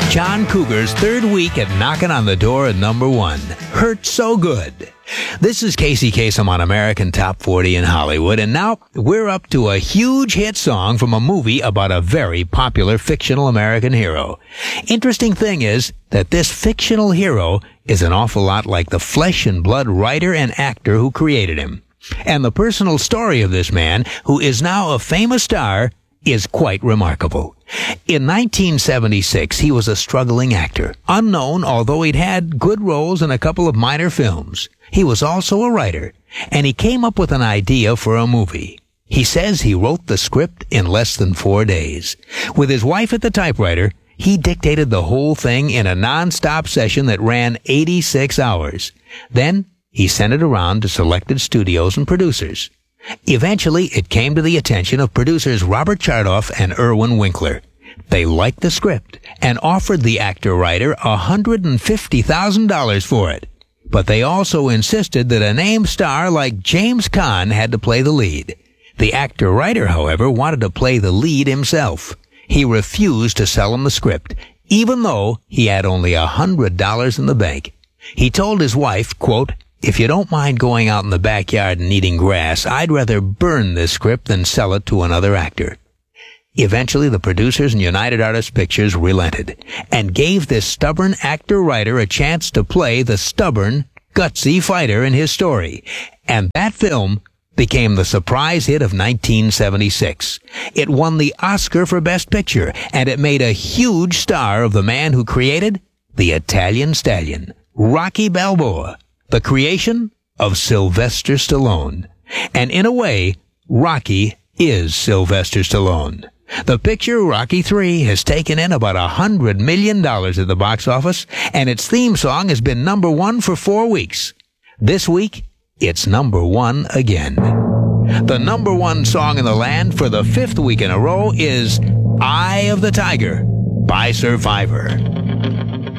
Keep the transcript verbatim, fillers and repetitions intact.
John Cougar's third week at knocking on the door at number one. Hurt So Good. This is Casey Kasem on American Top forty in Hollywood, and now we're up to a huge hit song from a movie about a very popular fictional American hero. Interesting thing is that this fictional hero is an awful lot like the flesh and blood writer and actor who created him. And the personal story of this man, who is now a famous star, is quite remarkable. In nineteen seventy-six, he was a struggling actor, unknown although he'd had good roles in a couple of minor films. He was also a writer, and he came up with an idea for a movie. He says he wrote the script in less than four days. With his wife at the typewriter, he dictated the whole thing in a non-stop session that ran eighty-six hours. Then, he sent it around to selected studios and producers. Eventually, it came to the attention of producers Robert Chardoff and Irwin Winkler. They liked the script and offered the actor-writer one hundred fifty thousand dollars for it. But they also insisted that a named star like James Caan had to play the lead. The actor-writer, however, wanted to play the lead himself. He refused to sell him the script, even though he had only one hundred dollars in the bank. He told his wife, quote, "If you don't mind going out in the backyard and eating grass, I'd rather burn this script than sell it to another actor." Eventually, the producers and United Artists Pictures relented and gave this stubborn actor-writer a chance to play the stubborn, gutsy fighter in his story. And that film became the surprise hit of nineteen seventy-six. It won the Oscar for Best Picture, and it made a huge star of the man who created the Italian Stallion, Rocky Balboa, the creation of Sylvester Stallone. And in a way, Rocky is Sylvester Stallone. The picture, Rocky three, has taken in about a hundred million dollars at the box office, and its theme song has been number one for four weeks. This week, it's number one again. The number one song in the land for the fifth week in a row is Eye of the Tiger by Survivor.